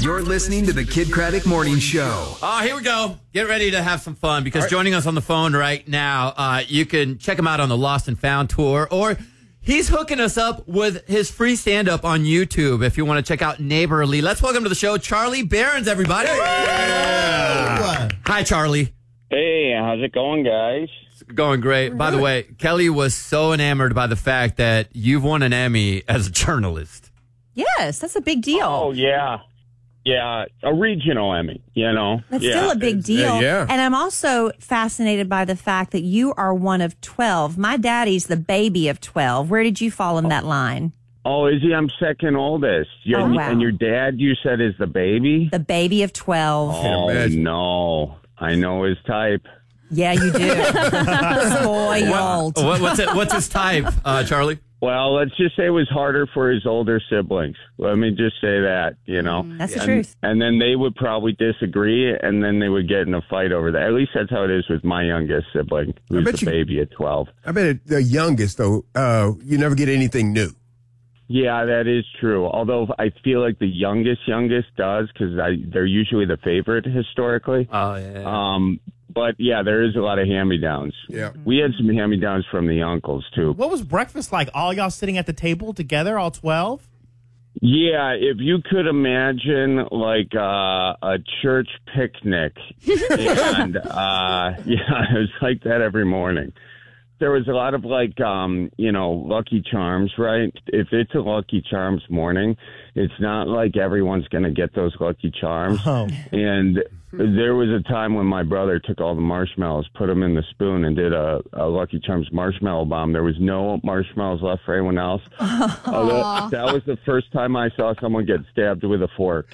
You're listening to the Kid Craddock Morning Show. Here we go. Get ready to have some fun because joining us on the phone right now, you can check him out on the Lost and Found tour, or he's hooking us up with his free stand-up on YouTube if you want to check out Neighborly. Let's welcome to the show Charlie Behrens, everybody. Yeah. Hi, Charlie. Hey, how's it going, guys? It's going great. By the way, Kelly was so enamored by the fact that you've won an Emmy as a journalist. Yes, that's a big deal. Oh, yeah. Yeah, a regional Emmy, you know. That's still a big deal. Yeah. And I'm also fascinated by the fact that you are one of 12. My daddy's the baby of 12. Where did you fall in that line? Oh, is he? I'm second oldest. Oh, wow. And your dad, you said, is the baby? The baby of 12. Oh, imagine. no. I know his type. Yeah, you do. Spoiled. What's his type, Charlie? Well, let's just say it was harder for his older siblings. Let me just say that, you know. That's the truth. And then they would probably disagree, and then they would get in a fight over that. At least that's how it is with my youngest sibling, who's the baby at 12. I bet the youngest, though, you never get anything new. Yeah, that is true. Although I feel like the youngest does, because they're usually the favorite historically. Oh, yeah. But yeah, there is a lot of hand-me-downs. Yeah. We had some hand-me-downs from the uncles too. What was breakfast like? All y'all sitting at the table together, all 12? Yeah, if you could imagine like a church picnic, and yeah, it was like that every morning. There was a lot of like, Lucky Charms, right? If it's a Lucky Charms morning, it's not like everyone's going to get those Lucky Charms. Oh. And there was a time when my brother took all the marshmallows, put them in the spoon, and did a Lucky Charms marshmallow bomb. There was no marshmallows left for anyone else. That was the first time I saw someone get stabbed with a fork.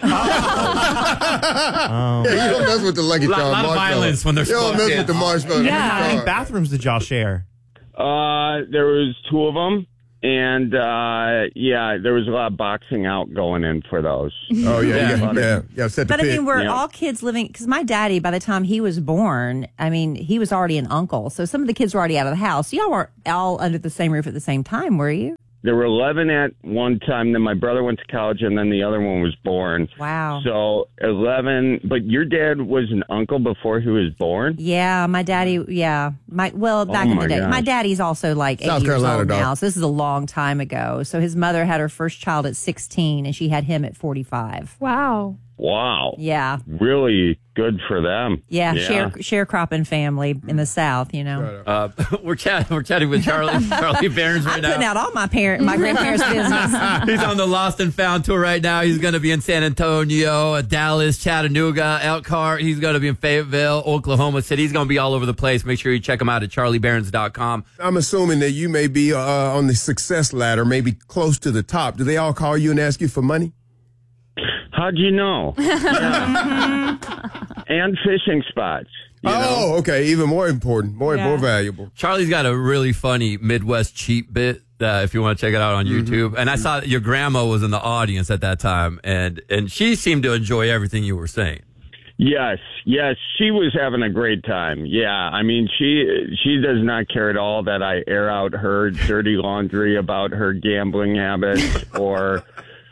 Yeah, you don't mess with the Lucky Charms. A lot of violence when they're You don't mess with the marshmallow. How many bathrooms did y'all share? There was two of them, and yeah, there was a lot of boxing out going in for those. Oh, yeah. Set the But I pit. mean, we're Yeah. all kids living, because my daddy, by the time he was born, I mean, he was already an uncle. So some of the kids were already out of the house. Y'all weren't all under the same roof at the same time, were you? There were 11 at one time. Then my brother went to college, and then the other one was born. Wow. So 11. But your dad was an uncle before he was born? Yeah, my daddy, yeah. Back in my the day. gosh. My daddy's also like 8 South years Carolina, old dog. now. So this is a long time ago. So his mother had her first child at 16, and she had him at 45. Wow. Wow. Yeah. Really good for them. Yeah, sharecropping family in the South, you know. We're chatting with Charlie Behrens right I'm now. putting out all my grandparents' business. He's on the Lost and Found tour right now. He's going to be in San Antonio, Dallas, Chattanooga, Elkhart. He's going to be in Fayetteville, Oklahoma City. He's going to be all over the place. Make sure you check him out at charliebehrens.com. I'm assuming that you may be on the success ladder, maybe close to the top. Do they all call you and ask you for money? How'd you know? Yeah. And fishing spots. You know? Okay. Even more important, more valuable. Charlie's got a really funny Midwest cheat bit if you want to check it out on YouTube. And I saw that your grandma was in the audience at that time, and she seemed to enjoy everything you were saying. Yes, she was having a great time. Yeah, I mean, she does not care at all that I air out her dirty laundry about her gambling habits or,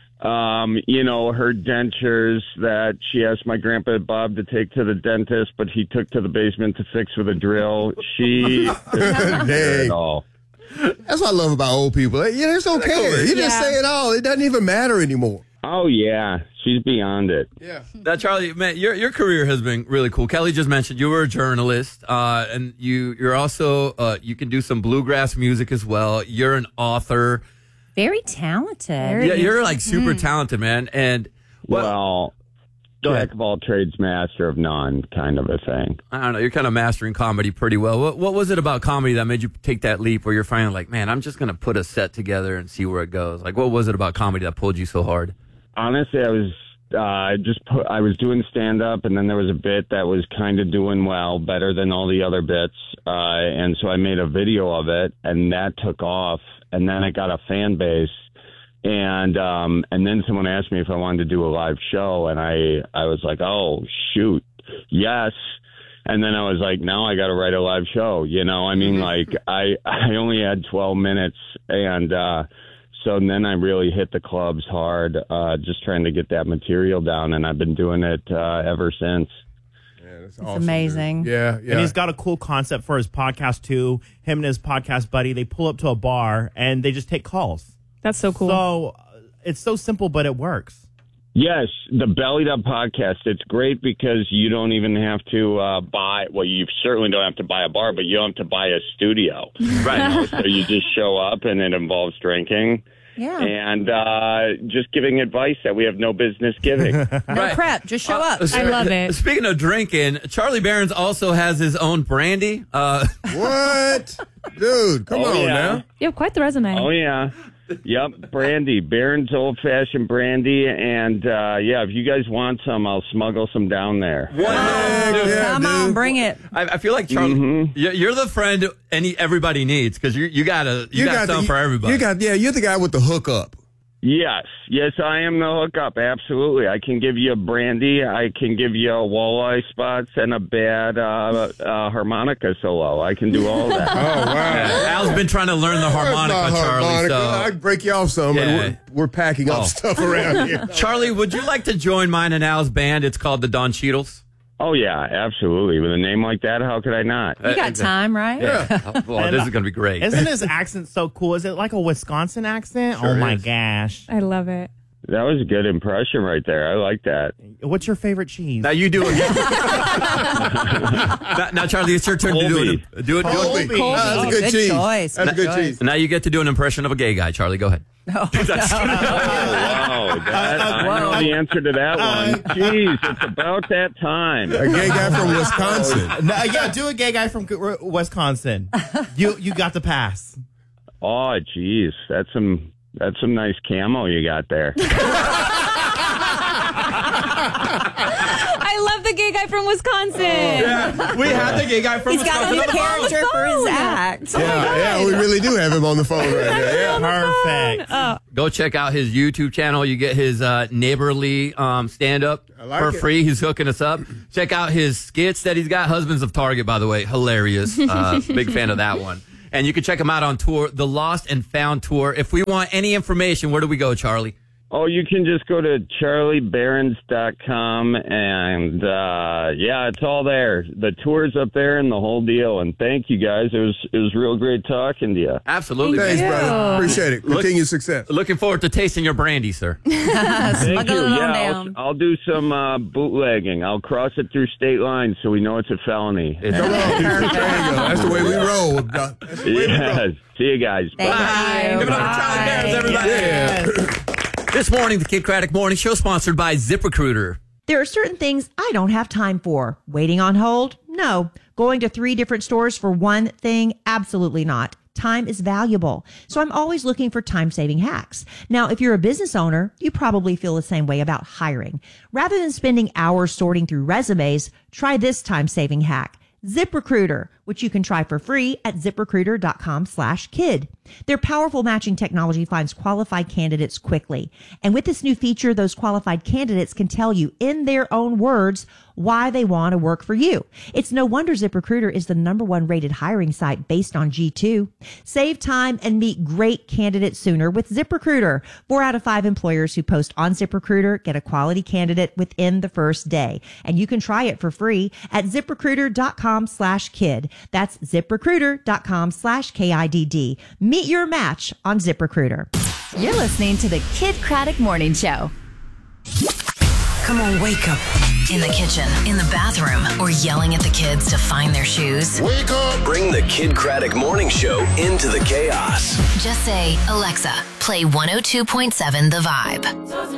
her dentures that she asked my grandpa Bob to take to the dentist, but he took to the basement to fix with a drill. She doesn't care at all. That's what I love about old people. Yeah, it's okay. You just say it all. It doesn't even matter anymore. Oh, yeah. She's beyond it. Yeah. Now, Charlie, man, your career has been really cool. Kelly just mentioned you were a journalist, and you're also you can do some bluegrass music as well. You're an author. Very talented. Yeah, you're like super talented, man. And Well, jack of all trades, master of none, kind of a thing. I don't know. You're kind of mastering comedy pretty well. What was it about comedy that made you take that leap where you're finally like, man, I'm just going to put a set together and see where it goes? Like, what was it about comedy that pulled you so hard? Honestly, I was I was doing stand-up, and then there was a bit that was kind of doing well, better than all the other bits, and so I made a video of it, and that took off, and then I got a fan base, and then someone asked me if I wanted to do a live show, and I was like, oh, shoot, yes. And then I was like, now I got to write a live show, you know? I mean, like, I only had 12 minutes, and So then I really hit the clubs hard, just trying to get that material down, and I've been doing it ever since. It's amazing. Dude. Yeah. And he's got a cool concept for his podcast, too. Him and his podcast buddy, they pull up to a bar, and they just take calls. That's so cool. So it's so simple, but it works. Yes, the Bellied Up podcast. It's great because you don't even have to buy. Well, you certainly don't have to buy a bar, but you don't have to buy a studio. Right. So you just show up, and it involves drinking. Yeah. And just giving advice that we have no business giving. No prep. Just show up. I love it. Speaking of drinking, Charlie Barron's also has his own brandy. What? Dude, come on now. You have quite the resume. Oh, yeah. Yep, brandy. Barron's Old Fashioned Brandy. And, if you guys want some, I'll smuggle some down there. Come on, bring it. I feel like, Charlie, you're the friend everybody needs because you got something for everybody. You're the guy with the hookup. Yes, I am the hookup. Absolutely. I can give you a brandy. I can give you a walleye spots and a bad harmonica solo. I can do all that. Oh, wow. Al's been trying to learn the harmonica, Charlie. So. I can break you off some, but we're packing up stuff around here. Charlie, would you like to join mine and Al's band? It's called the Don Cheadles. Oh, yeah, absolutely. With a name like that, how could I not? You got time, right? Yeah. Well, this is going to be great. Isn't his accent so cool? Is it like a Wisconsin accent? Sure oh, my is. gosh. I love it. That was a good impression right there. I like that. What's your favorite cheese? Now you do it. now, Charlie, it's your turn to do it. Colby. That's a good cheese. Choice. That's a good cheese. Now you get to do an impression of a gay guy. Charlie, go ahead. Wow. I know the answer to that one. Jeez, it's about that time. A gay guy from Wisconsin. Do a gay guy from Wisconsin. You got the pass. Oh, geez. That's some nice camo you got there. I love the gay guy from Wisconsin. We have the gay guy from He's got a new character for his act. Yeah, we really do have him on the phone right there. Yeah. Perfect. Go check out his YouTube channel. You get his neighborly stand-up for free. He's hooking us up. Check out his skits that he's got. Husbands of Target, by the way. Hilarious. Big fan of that one. And you can check him out on tour, the Lost and Found Tour. If we want any information, where do we go, Charlie? Oh, you can just go to charliebarons.com and, it's all there. The tour's up there and the whole deal. And thank you, guys. It was real great talking to you. Absolutely. Thanks, brother. Appreciate it. Continued success. Looking forward to tasting your brandy, sir. Thank you. it on Yeah, down. I'll do some bootlegging. I'll cross it through state lines so we know it's a felony. Come on. There you go. That's the way we roll. That's the way we roll. Yes. See you guys. Thank Bye. you. Give it up for Charlie Barons, everybody. Yeah. This morning, the Kid Craddock Morning Show sponsored by ZipRecruiter. There are certain things I don't have time for. Waiting on hold? No. Going to 3 different stores for one thing? Absolutely not. Time is valuable. So I'm always looking for time-saving hacks. Now, if you're a business owner, you probably feel the same way about hiring. Rather than spending hours sorting through resumes, try this time-saving hack. ZipRecruiter, which you can try for free at ZipRecruiter.com/kid. Their powerful matching technology finds qualified candidates quickly. And with this new feature, those qualified candidates can tell you in their own words why they want to work for you. It's no wonder ZipRecruiter is the #1 rated hiring site based on G2. Save time and meet great candidates sooner with ZipRecruiter. 4 out of 5 employers who post on ZipRecruiter get a quality candidate within the first day. And you can try it for free at ZipRecruiter.com/kid. That's ZipRecruiter.com/KIDD. Meet your match on ZipRecruiter. You're listening to the Kid Craddock Morning Show. Come on, wake up. In the kitchen, in the bathroom, or yelling at the kids to find their shoes. Wake up! Bring the Kid Craddock Morning Show into the chaos. Just say, Alexa, play 102.7 The Vibe.